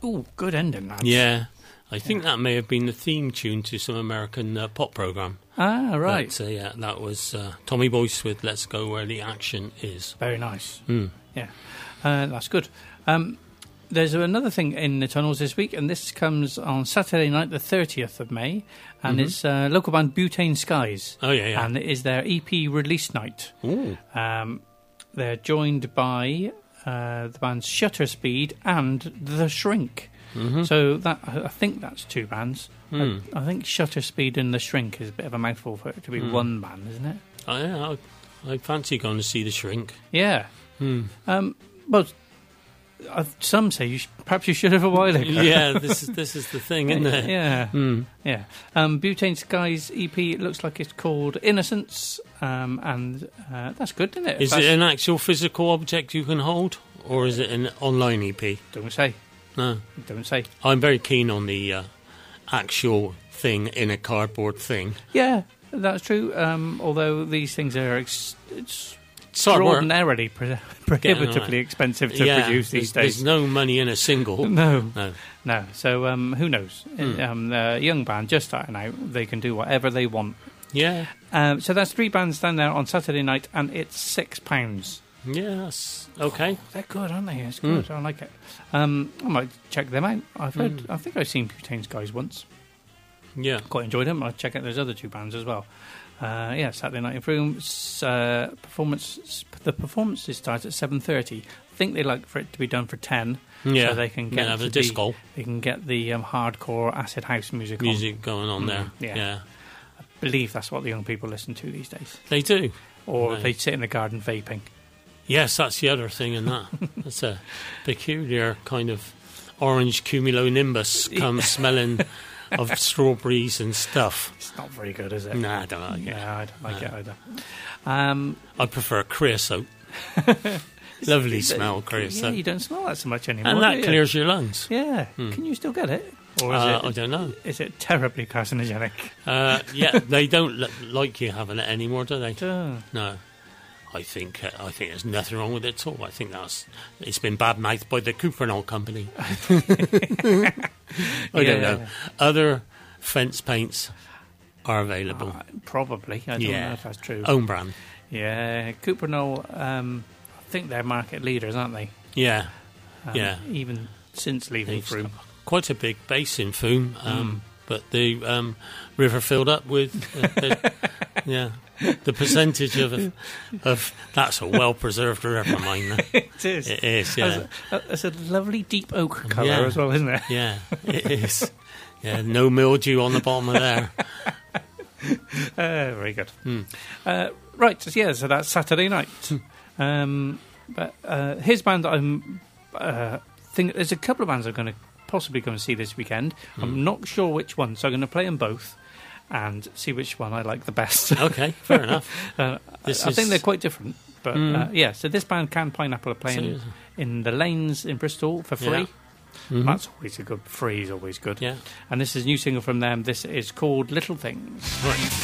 Oh, good ending, lads. Yeah. I think that may have been the theme tune to some American pop programme. Ah, right. But, yeah, that was Tommy Boyce with Let's Go Where the Action Is. Very nice. Mm. Yeah, that's good. There's another thing in the tunnels this week, and this comes on Saturday night, the 30th of May, and it's local band Butane Skies. Oh, yeah. And it is their EP release night. Ooh. They're joined by the bands Shutter Speed and The Shrink. Mm-hmm. So I think that's two bands. I think Shutter Speed and The Shrink is a bit of a mouthful for it to be one band, isn't it? Oh, yeah, I fancy going to see The Shrink. Yeah. Well, some say perhaps you should have a while ago. Yeah, this is the thing, isn't it? Yeah. Yeah. Butane Skies EP, it looks like it's called Innocence, and that's good, isn't it? Is it an actual physical object you can hold, or is it an online EP? Don't say. No. Don't say. I'm very keen on the actual thing in a cardboard thing. Yeah, that's true. Although these things are extraordinarily prohibitively expensive to produce these days. There's no money in a single. No. So who knows? A young band just starting out, they can do whatever they want. Yeah. So that's three bands down there on Saturday night, and it's £6. Yeah, that's okay. Oh, they're good, aren't they? It's good. I like it. I might check them out. I've heard. I think I've seen Butane Skies once. Yeah, quite enjoyed them. I'll check out those other two bands as well. Saturday night in Frome. Performance. The performances start at 7:30. I think they like for it to be done for 10. Yeah, so they can get the disco. They can get the hardcore acid house music going on there. Yeah. I believe that's what the young people listen to these days. They do, or they sit in the garden vaping. Yes, that's the other thing in that. That's a peculiar kind of orange cumulonimbus comes smelling of strawberries and stuff. It's not very good, is it? Nah, I don't like it. Yeah, I don't like it either. I prefer creosote. Lovely smell, creosote. Yeah, you don't smell that so much anymore. And that clears your lungs. Yeah. Can you still get it? Or is I don't know. Is it terribly carcinogenic? Yeah, they don't like you having it anymore, do they? No. I think there's nothing wrong with it at all. I think it's been bad-mouthed by the Cuprinol company. I don't know. Other fence paints are available. Probably. I don't know if that's true. Own brand. Yeah, Cuprinol, I think they're market leaders, aren't they? Yeah. Even since leaving Frome. Quite a big base in Frome, but the river filled up with... the percentage of that's a well-preserved river mine. It is. It is, yeah. It's a lovely deep oak colour as well, isn't it? Yeah, it is. Yeah, no mildew on the bottom of there. Very good. Right, so that's Saturday night. But his band, think there's a couple of bands I'm going to possibly go and see this weekend. I'm not sure which one, so I'm going to play them both and see which one I like the best. Okay, fair enough. I think they're quite different. But so this band, Can Pineapple, are playing in the Lanes in Bristol for free. Yeah. That's always a good. Free is always good. Yeah. And this is a new single from them. This is called Little Things. Right.